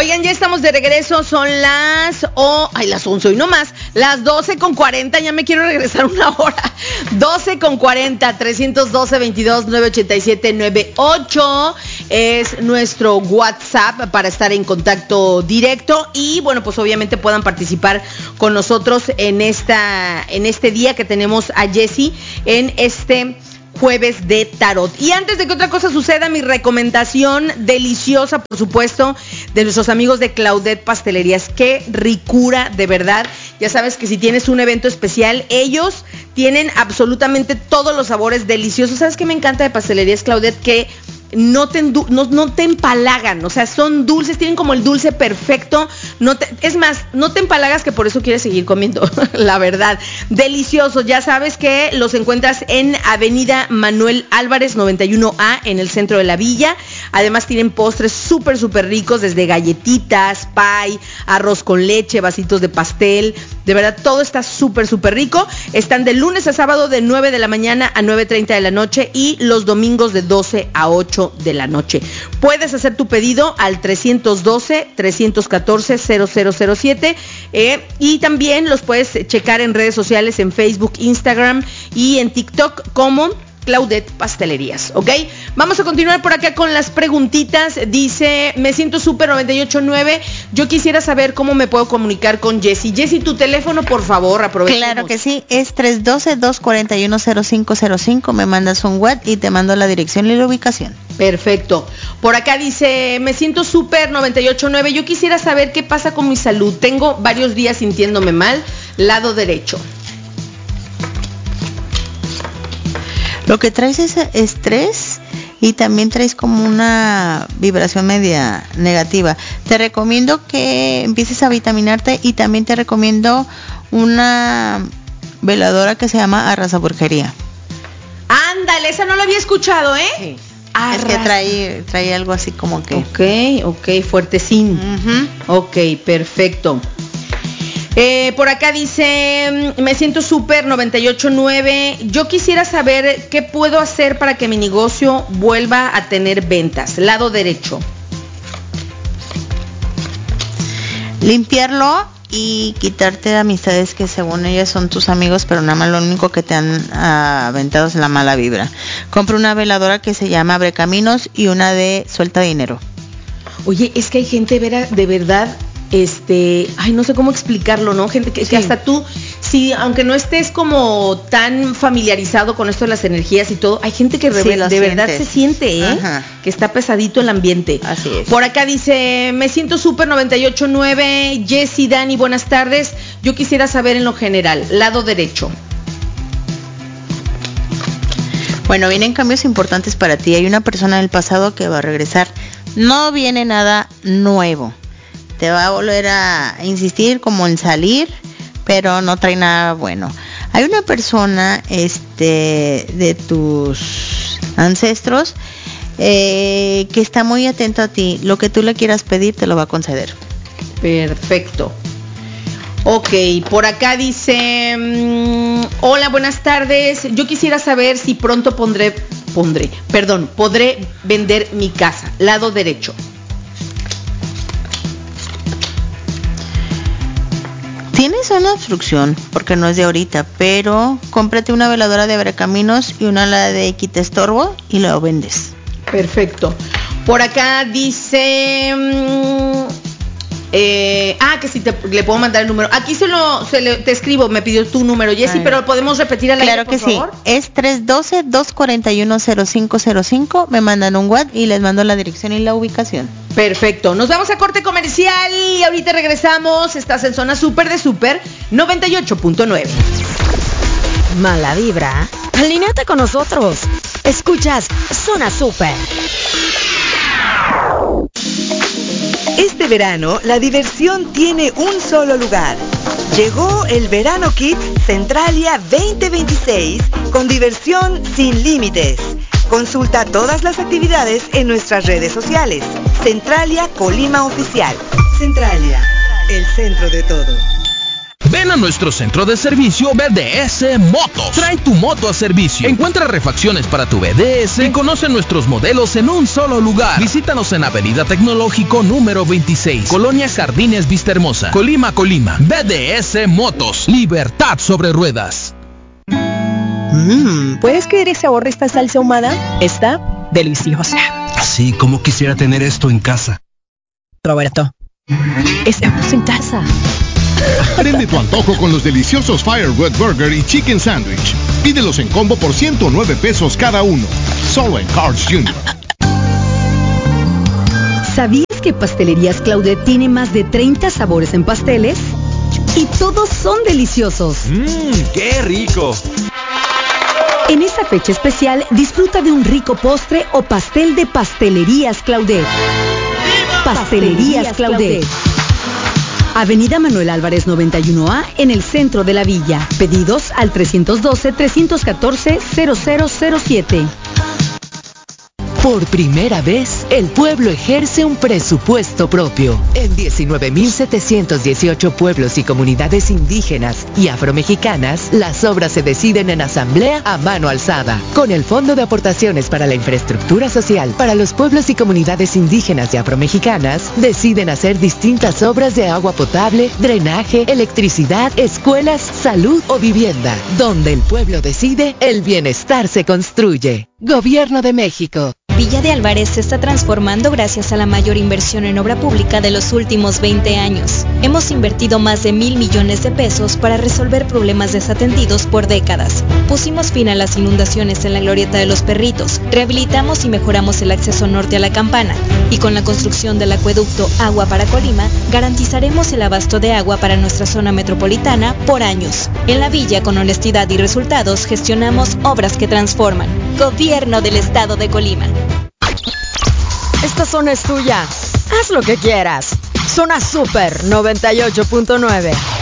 Oigan, ya estamos de regreso, son las 11 y no más, las 12:40, ya me quiero regresar una hora. 12:40, 312-22-987-98 es nuestro WhatsApp para estar en contacto directo y bueno, pues obviamente puedan participar con nosotros en este día que tenemos a Jessie en este jueves de tarot. Y antes de que otra cosa suceda, mi recomendación deliciosa, por supuesto, de nuestros amigos de Claudette Pastelerías. Qué ricura, de verdad. Ya sabes que si tienes un evento especial, ellos tienen absolutamente todos los sabores deliciosos. ¿Sabes qué me encanta de Pastelerías Claudette? Que no te empalagan, o sea, son dulces, tienen como el dulce perfecto, es más, no te empalagas, que por eso quieres seguir comiendo, la verdad, delicioso. Ya sabes que los encuentras en Avenida Manuel Álvarez 91A, en el centro de la villa. Además tienen postres súper ricos, desde galletitas, pie, arroz con leche, vasitos de pastel, de verdad, todo está súper rico. Están de lunes a sábado de 9 de la mañana a 9:30 de la noche y los domingos de 12 a 8 de la noche. Puedes hacer tu pedido al 312-314-0007 y también los puedes checar en redes sociales, en Facebook, Instagram y en TikTok como Claudette Pastelerías, ¿ok? Vamos a continuar por acá con las preguntitas. Dice, me siento súper 98.9. Yo quisiera saber cómo me puedo comunicar con Jessie. Jessie, tu teléfono, por favor, aprovechemos. Claro que sí, es 312-241-0505. Me mandas un WhatsApp y te mando la dirección y la ubicación. Perfecto. Por acá dice, me siento súper 98.9. Yo quisiera saber qué pasa con mi salud. Tengo varios días sintiéndome mal, lado derecho. Lo que traes es estrés y también traes como una vibración media negativa. Te recomiendo que empieces a vitaminarte y también te recomiendo una veladora que se llama Arrasaburgería. Ándale, esa no la había escuchado, ¿eh? Sí. Es que trae algo así como que... Ok, fuertecín. Ok, perfecto. Por acá dice, me siento súper 98.9. Yo quisiera saber qué puedo hacer para que mi negocio vuelva a tener ventas. Lado derecho. Limpiarlo y quitarte de amistades que según ellas son tus amigos, pero nada más lo único que te han aventado es la mala vibra. Compra una veladora que se llama Abre Caminos y una de Suelta Dinero. Oye, es que hay gente de verdad... no sé cómo explicarlo, ¿no? Gente que hasta tú, sí, aunque no estés como tan familiarizado con esto de las energías y todo, hay gente que de verdad se siente, Ajá. Que está pesadito el ambiente. Así es. Por acá dice, me siento súper 98.9, Jessie, Dani, buenas tardes. Yo quisiera saber en lo general, lado derecho. Bueno, vienen cambios importantes para ti. Hay una persona del pasado que va a regresar. No viene nada nuevo. Te va a volver a insistir como en salir, pero no trae nada bueno. Hay una persona de tus ancestros que está muy atento a ti. Lo que tú le quieras pedir te lo va a conceder. Perfecto. Ok, por acá dice, hola, buenas tardes. Yo quisiera saber si pronto podré vender mi casa. Lado derecho. Tienes una obstrucción, porque no es de ahorita, pero cómprate una veladora de Abrecaminos y una la de Quita Estorbo y lo vendes. Perfecto. Por acá dice... que si le puedo mandar el número. Aquí te escribo, me pidió tu número, Jessie, pero podemos repetir al aire, por favor. Sí, es 312-241-0505. Me mandan un WhatsApp y les mando la dirección y la ubicación. Perfecto, nos vamos a corte comercial y ahorita regresamos. Estás en Zona Super de Super 98.9. Mala vibra, alinéate con nosotros. Escuchas Zona Super. Este verano, la diversión tiene un solo lugar. Llegó el Verano Kids Centralia 2026 con diversión sin límites. Consulta todas las actividades en nuestras redes sociales. Centralia Colima Oficial. Centralia, el centro de todo. Ven a nuestro centro de servicio BDS Motos. Trae tu moto a servicio. Encuentra refacciones para tu BDS y conoce nuestros modelos en un solo lugar. Visítanos en Avenida Tecnológico número 26, Colonia Jardines Vistahermosa, Colima, Colima. BDS Motos. Libertad sobre ruedas. ¿Puedes creer ese sabor de esta salsa ahumada? Está deliciosa. Así como quisiera tener esto en casa. Roberto, estamos en casa. Prende tu antojo con los deliciosos Firewood Burger y Chicken Sandwich. Pídelos en combo por 109 pesos cada uno. Solo en Carl's Jr. ¿Sabías que Pastelerías Claudet tiene más de 30 sabores en pasteles? Y todos son deliciosos. ¡Qué rico! En esta fecha especial, disfruta de un rico postre o pastel de Pastelerías Claudet. Pastelerías Claudet. Avenida Manuel Álvarez 91A, en el centro de la villa. Pedidos al 312-314-0007. Por primera vez, el pueblo ejerce un presupuesto propio. En 19.718 pueblos y comunidades indígenas y afromexicanas, las obras se deciden en asamblea a mano alzada. Con el Fondo de Aportaciones para la Infraestructura Social para los pueblos y comunidades indígenas y afromexicanas, deciden hacer distintas obras de agua potable, drenaje, electricidad, escuelas, salud o vivienda. Donde el pueblo decide, el bienestar se construye. Gobierno de México. Villa de Álvarez se está transformando gracias a la mayor inversión en obra pública de los últimos 20 años. Hemos invertido más de 1,000 millones de pesos para resolver problemas desatendidos por décadas. Pusimos fin a las inundaciones en la Glorieta de los Perritos, rehabilitamos y mejoramos el acceso norte a la Campana, y con la construcción del acueducto Agua para Colima, garantizaremos el abasto de agua para nuestra zona metropolitana por años. En la villa, con honestidad y resultados, gestionamos obras que transforman. Gobierno del Estado de Colima. Esta zona es tuya. Haz lo que quieras. Zona Super 98.9.